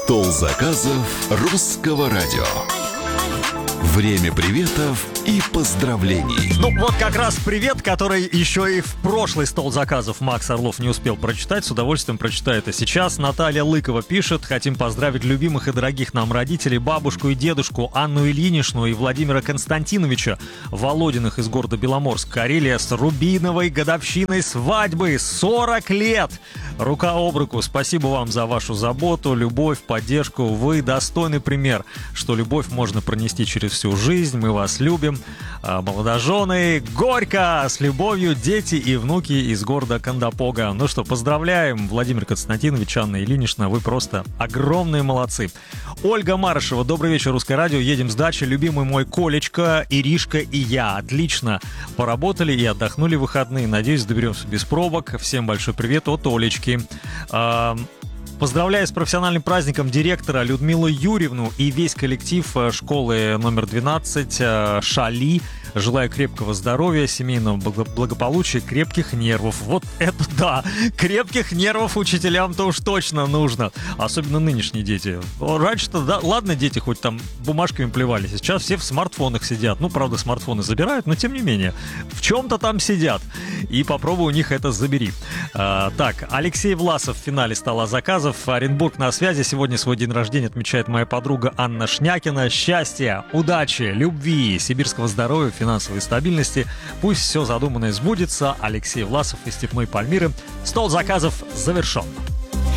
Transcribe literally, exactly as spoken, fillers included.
Стол заказов русского радио. Время приветов и поздравлений. Ну, вот как раз привет, который еще и в прошлый стол заказов Макс Орлов не успел прочитать. С удовольствием прочитаю это сейчас. Наталья Лыкова пишет: хотим поздравить любимых и дорогих нам родителей, бабушку и дедушку Анну Ильиничну и Владимира Константиновича Володиных из города Беломорск, Карелия, с рубиновой годовщиной свадьбы. сорок лет! Рука об руку. Спасибо вам за вашу заботу, любовь, поддержку. Вы достойный пример, что любовь можно пронести через всю жизнь. Мы вас любим. Молодожены, горько! С любовью, дети и внуки из города Кандапога. Ну что, поздравляем, Владимир Константинович, Анна Ильинична. Вы просто огромные молодцы. Ольга Марышева: добрый вечер, Русское радио. Едем с дачи. Любимый мой Колечка, Иришка и я. Отлично поработали и отдохнули в выходные. Надеюсь, доберемся без пробок. Всем большой привет от Олечки. Поздравляю с профессиональным праздником директора Людмилу Юрьевну и весь коллектив школы номер двенадцать «Шали». Желаю крепкого здоровья, семейного благополучия, крепких нервов. Вот это да! Крепких нервов учителям-то уж точно нужно. Особенно нынешние дети. Раньше-то, да, ладно, дети хоть там бумажками плевались. Сейчас все в смартфонах сидят. Ну, правда, смартфоны забирают, но тем не менее. В чем-то там сидят. И попробуй у них это забери. А, так, Алексей Власов в финале стола заказов. Оренбург на связи. Сегодня свой день рождения отмечает моя подруга Анна Шнякина. Счастья, удачи, любви, сибирского здоровья, финансовой стабильности. Пусть все задуманное сбудется. Алексей Власов из Степной Пальмиры. Стол заказов завершен.